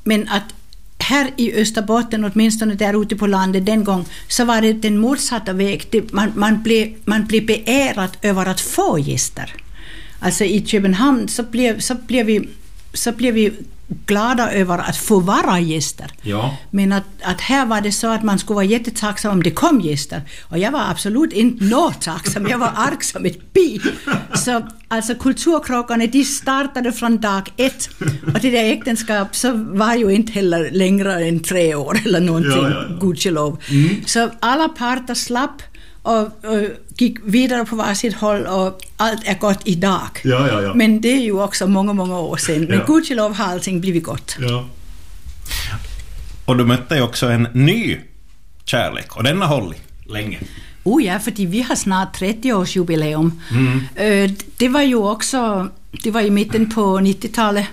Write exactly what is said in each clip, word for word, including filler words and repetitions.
men att här i Österbotten, åtminstone där ute på landet den gång, så var det den motsatta väg. Det, man, man, blev, man blev beärad över att få gäster. Alltså i Köpenhamn så blev, så blev, vi, så blev vi glada över att få vara gäster. Ja. Men att, att här var det så att man skulle vara jättetacksam om det kom gäster. Och jag var absolut inte något tacksam. Jag var arg som ett bi. Så alltså kulturkrockarna, de startade från dag ett. Och det där äktenskap så var ju inte heller längre än tre år eller någonting. Ja, ja, ja. Gudskelov. Mm. Så alla parter slapp och, och gick vidare på varsitt håll och allt är gott idag. Ja, ja, ja. Men det är ju också många, många år sedan. Men ja. Gudskelov har allting blivit gott. Ja. Och du mötte ju också en ny kärlek och den har hållit länge. Oh ja, för vi har snart trettio-årsjubileum. Mm. Det var ju också, det var i mitten på nittiotalet,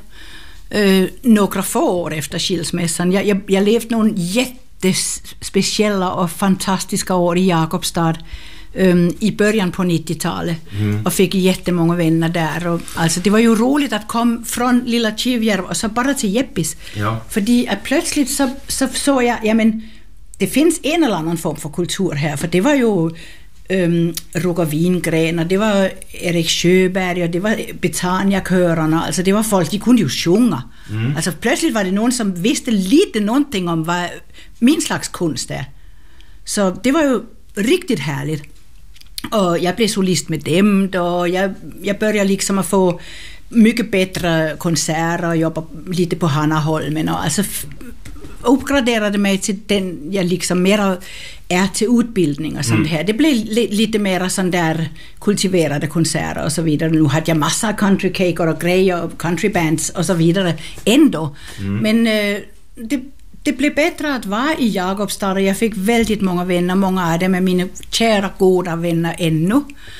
några få år efter skilsmässan. Jag, jag, jag levde någon jättespeciella och fantastiska år i Jakobstad um, i början på nittiotalet mm. och fick jättemånga vänner där. Och, alltså, det var ju roligt att komma från lilla Kivjärv och så bara till Jeppis. Ja. För att plötsligt så, så såg jag, ja men det finns en eller annan form för kultur här, för det var ju um, Roger Wingren och det var Erik Sjöberg och det var Betania-körarna, alltså det var folk, de kunde ju sjunga. Mm. Alltså plötsligt var det någon som visste lite någonting om vad min slags konst är. Så det var ju riktigt härligt. Och jag blev solist med dem och jag, jag började liksom att få mycket bättre konserter och jobba lite på Hannaholmen och alltså uppgraderade mig till den jag liksom mera är till utbildning och sånt mm. här. Det blev li- lite mera sån där kultiverade konserter och så vidare. Nu hade jag massa country caker och grejer och country bands och så vidare ändå. Mm. Men eh, det, det blev bättre att vara i Jakobstad och jag fick väldigt många vänner. Många av dem är mina kära goda vänner ännu.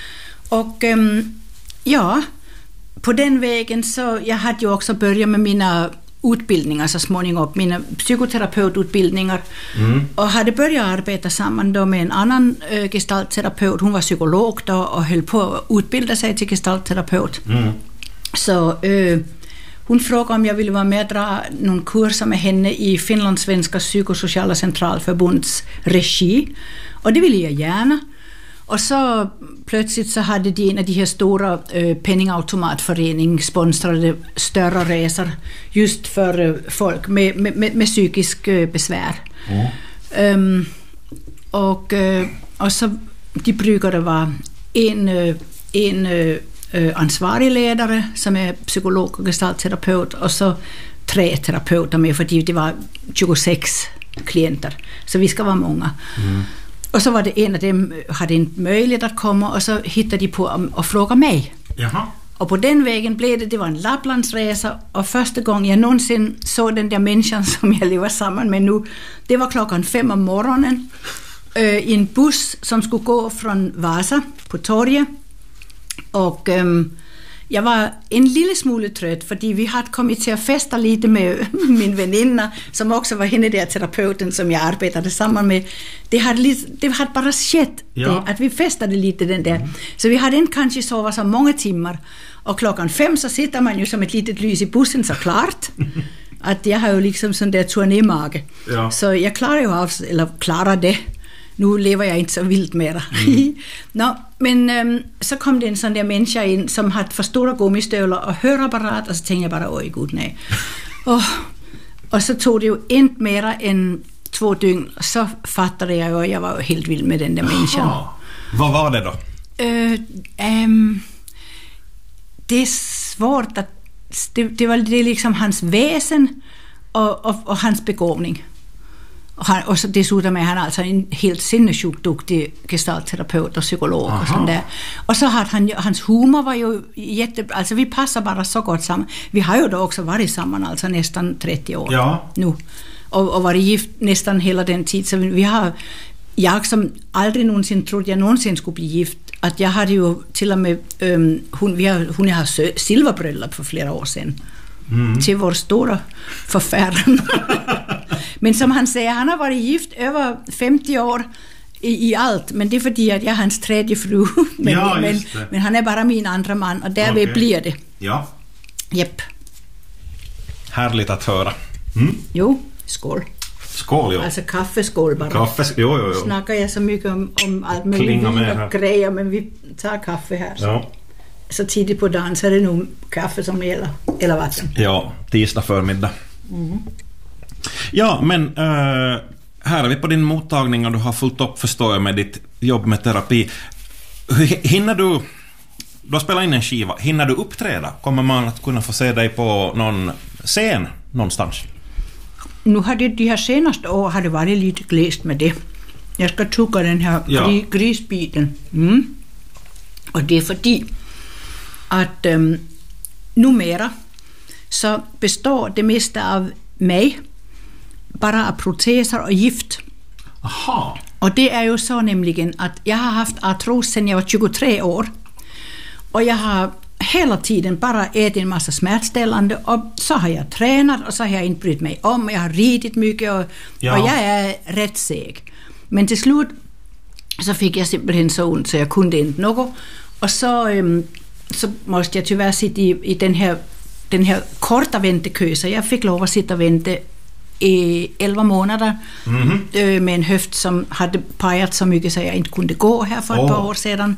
Och eh, ja, på den vägen så jag hade ju också börjat med mina utbildningar så småningom, mina psykoterapeututbildningar mm. och hade börjat arbeta samman då med en annan äh, gestaltterapeut. Hon var psykolog då och höll på att utbilda sig till gestaltterapeut. Mm. Så äh, hon frågade om jag ville vara med och dra någon kurser med henne i Finlandssvenska psykosociala centralförbunds regi och det ville jag gärna. Och så plötsligt så hade de en av de här stora eh, penningautomatförening sponsrade större resor just för eh, folk med, med, med, med psykisk eh, besvär. Mm. Um, och, eh, och så de brukade vara en, eh, en eh, ansvarig ledare som är psykolog och gestaltterapeut och så tre terapeuter med, för det var tjugosex klienter. Så vi ska vara många. Mm. Och så var det en av dem hade inte möjlighet att komma och så hittade de på att fråga mig. Jaha. Och på den vägen blev det, det var en Lapplandsresa och första gången jag någonsin såg den där människan som jag lever samman med nu, det var klockan fem om morgonen äh, i en buss som skulle gå från Vasa på torget och ähm, jag var en lille smule trött för vi hade kommit till att festa lite med min väninna som också var henne där terapeuten som jag arbetade samman med. Det hade, lite, det hade bara skett ja. det, att vi festade lite den där. Mm. Så vi hade inte kanske sova så många timmar och klockan fem så sitter man ju som ett litet lys i bussen såklart. Att jag har ju liksom sån där turnémage. Ja. Så jag klarar ju av, eller klarar det. Nu lever jag inte så vilt mera. Mm. no, men um, så kom det en sån där människa in som hade för stora gummistövlar och hörapparat och så tänkte jag bara, oj gud nej. och, och så tog det ju inte mera än två dygn så fattade jag och jag var helt vild med den där människan. Aha. Vad var det då? Uh, um, det är svårt att det, det var det liksom hans väsen och, och, och hans begåvning. Och, han, och så dessutom är han alltså en helt sinnessjukt duktig gestaltterapeut och psykolog. Aha. Och sånt där. Och så hade han, hans humor var ju jättebra, alltså vi passar bara så gott samman. Vi har ju då också varit samman alltså nästan trettio år ja. nu. Och, och varit gift nästan hela den tid. Så vi har, jag som aldrig någonsin trodde jag någonsin skulle bli gift, att jag hade ju till och med, um, hon, vi har, hon har silverbröllop för flera år sedan. Mm. Till vår stora förfärden. Men som han säger, han har varit gift över femtio år i, i allt, men det är för att jag är hans tredje fru. men, ja, men, men han är bara min andra man och därvid okay. blir det. Ja. Jepp. Härligt att höra. Mm. Jo, skål. Skål, jo. Alltså kaffeskål bara. Kaffe, jo, jo, jo. Snackar jag så mycket om, om allt möjligt vin och grejer, men vi tar kaffe här. Så. Ja. Så tidigt på dagen så är det nog kaffe som gäller, eller vatten. Ja, tisdag förmiddag. Mm. Ja, men äh, här är vi på din mottagning och du har fullt upp, förstår jag, med ditt jobb med terapi. Hinner du, du har spelat in en skiva, hinner du uppträda? Kommer man att kunna få se dig på någon scen någonstans? Nu har det de här senaste år har det varit lite glest med det. Jag ska tugga den här ja. gri, grisbiten. Mm. Och det är för att um, numera så består det mesta av mig bara av proteser och gift. Aha. Och det är ju så nämligen att jag har haft artros sedan jag var tjugotre år. Och jag har hela tiden bara ätit en massa smärtställande och så har jag tränat och så har jag inte brytt mig om. Jag har ridit mycket och, ja. och jag är rätt seg. Men till slut så fick jag simpelthen så ont så jag kunde inte något. Och så, um, så måste jag tyvärr sitta i, i den, här, den här korta väntekö. Så jag fick lov att sitta och vänta i elva månader mm-hmm. med en höft som hade pajat så mycket så jag inte kunde gå här för ett oh. par år sedan.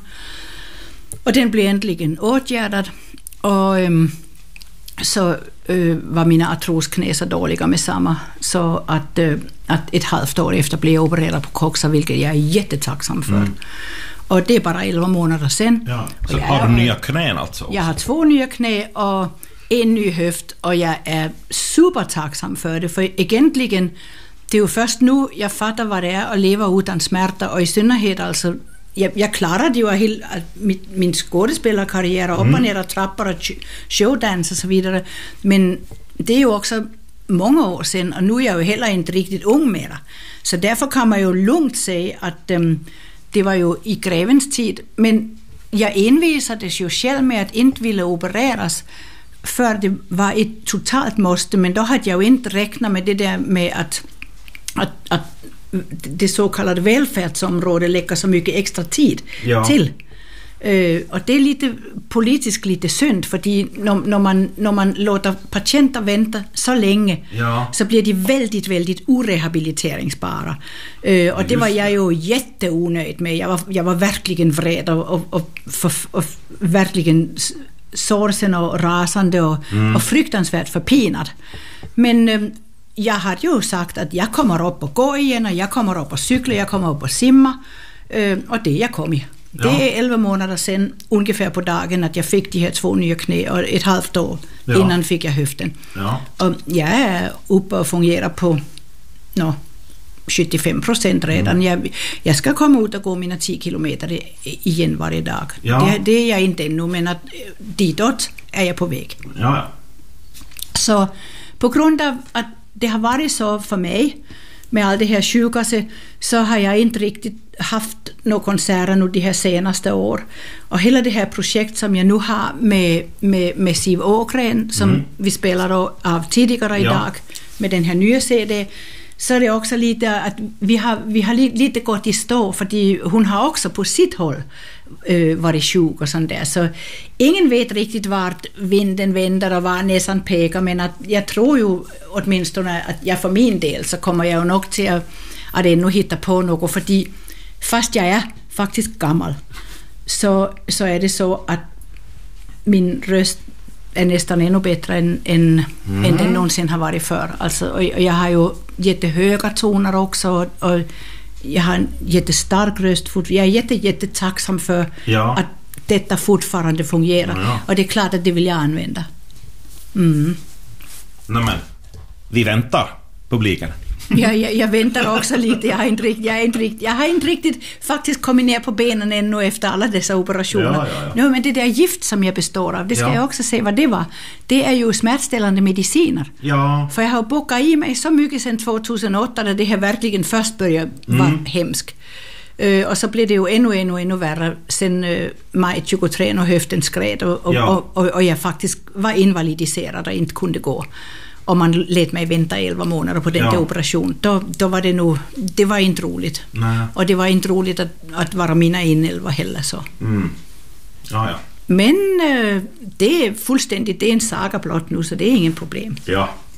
Och den blev äntligen åtgärdad och um, så uh, var mina artrosknä så dåliga med samma så att, uh, att ett halvt år efter blev jag opererad på koxa, vilket jag är jättetacksam för. Mm. Och det är bara elva månader sedan. Ja. Så har du nya knän alltså? Jag har två nya knä och en ny höft och jag är supertacksam för det, för egentligen det är ju först nu jag fattar vad det är att leva utan smärta och i synnerhet alltså jag, jag klarade ju hel, min, min skådespelarkarriär upp och ner och trappor och showdance och så vidare, men det är ju också många år sedan och nu är jag ju heller inte riktigt ung mera, så därför kan man ju lugnt säga att um, det var ju i grevens tid, men jag envisades ju själv med att inte ville opereras för det var ett totalt måste, men då hade jag ju inte räknat med det där med att, att, att det så kallade välfärdsområdet lägger så mycket extra tid ja. till. Uh, och det är lite politiskt lite synd, för när, när, man, när man låter patienter vänta så länge ja. så blir de väldigt, väldigt orehabiliteringsbara. Uh, och det var jag ju jätteonöjd med. Jag var, jag var verkligen vred och, och, och, för, och verkligen sorgsen och rasande och, mm. och fruktansvärt förpinad. Men um, jag hade ju sagt att jag kommer upp och gå igen och jag kommer upp och cykla, jag kommer upp och simma uh, och det jag kom i. Det ja. är elva månader sedan ungefär på dagen att jag fick de här två nya knä och ett halvt år ja. innan fick jag höften. Ja. Och jag är uppe och fungerar på no, sjuttiofem procent redan. Mm. Jag, jag ska komma ut och gå mina tio kilometer igen varje dag. Ja. Det, det är jag inte ännu, men att ditåt är jag på väg. Ja. Så på grund av att det har varit så för mig med all det här sjuka så, så har jag inte riktigt haft några konserter nu de här senaste år. Och hela det här projekt som jag nu har med, med, med Siv Ågren som mm. vi spelar av tidigare idag ja. med den här nya C D, så är det också lite att vi har, vi har lite gått i stå, för hon har också på sitt håll uh, varit sjuk och sånt där. Så ingen vet riktigt vart vinden vänder och var näsan pekar, men att jag tror ju åtminstone att jag för min del så kommer jag nog till att, att ännu hitta på något, för fast jag är faktiskt gammal så, så är det så att min röst är nästan ännu bättre än, än, mm. än den någonsin har varit för. Alltså, och jag har ju jättehöga toner också och, och jag har en jättestark röst. Jag är jätte, jättetacksam för ja. att detta fortfarande fungerar. Ja. Och det är klart att det vill jag använda. Mm. Nämen, vi väntar publiken. Ja, jag, jag väntar också lite. Jag har, inte riktigt, jag, är inte riktigt, jag har inte riktigt faktiskt kommit ner på benen ännu efter alla dessa operationer. Ja, ja, ja. No, men det där gift som jag består av, det ska ja. jag också se vad det var. Det är ju smärtställande mediciner. Ja. För jag har bokat i mig så mycket sedan tjugohundraåtta där det här verkligen först började vara mm. hemskt. Uh, och så blev det ju ännu, ännu, ännu värre sen uh, maj tjugotre när höften skred och, och, ja. och, och, och jag faktiskt var invalidiserad och inte kunde gå. Och man lät mig vänta elva månader på den ja. operation. Då, då var det nog, det var inte roligt. Nej. Och det var inte roligt att, att vara mina inälva heller så. Mm. Ja, ja. Men uh, det är fullständigt, det är en saga blott nu, så det är ingen problem. Ja.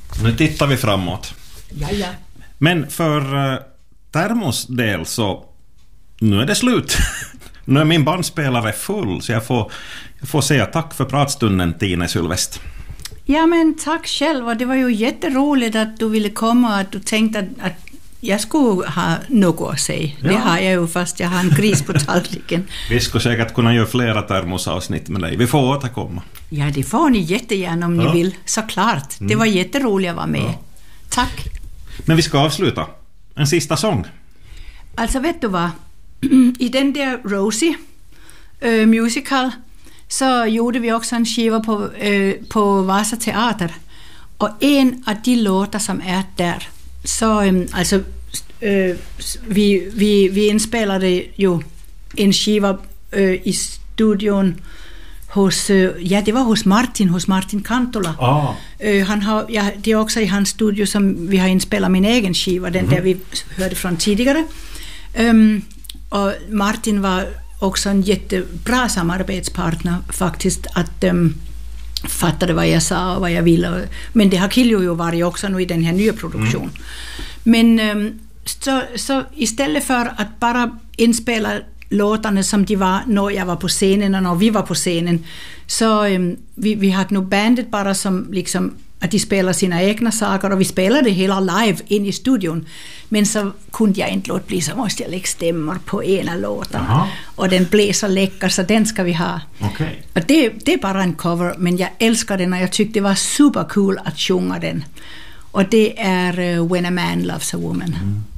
Nu tittar vi framåt. Ja, ja. Men för uh, Termos del så nu är det slut. Nu är min bandspelare full så jag får, jag får säga tack för pratstunden, Tine Sylvest. Ja, men tack själv. Och det var ju jätteroligt att du ville komma och att du tänkte att, att jag skulle ha något att säga. Ja. Det har jag ju fast jag har en gris på tallriken. Vi skulle säkert kunna göra flera termosavsnitt med dig. Vi får återkomma. Ja, det får ni jättegärna om ja. ni vill. Såklart. Mm. Det var jätteroligt att vara med. Ja. Tack. Men vi ska avsluta. En sista sång. Alltså vet du vad? I den där Rosie uh, musical så gjorde vi också en skiva på, uh, på Vasa Teater. Och en av de låtar som är där så um, alltså uh, vi, vi, vi inspelade ju en skiva uh, i studion hos, uh, ja det var hos Martin, hos Martin Kantola. Ah. Uh, han har, ja, det är också i hans studio som vi har inspelat min egen skiva, den mm. där vi hörde från tidigare. Um, och Martin var också en jättebra samarbetspartner faktiskt, att um, fattade vad jag sa och vad jag ville. Men det har Kiljo ju varit också nu i den här nya produktionen. Mm. Men um, så, så istället för att bara inspela låtarna som de var när jag var på scenen och när vi var på scenen, så um, vi, vi hade nog bandet bara som liksom att de spelar sina egna saker och vi spelade hela live in i studion. Men så kunde jag inte låta bli, så måste jag lägga stämmor på ena låten. Aha. Och den blev så läcker så den ska vi ha. Okay. Och det, det är bara en cover, men jag älskar den och jag tyckte det var supercool att sjunga den. Och det är uh, When a Man Loves a Woman. Mm.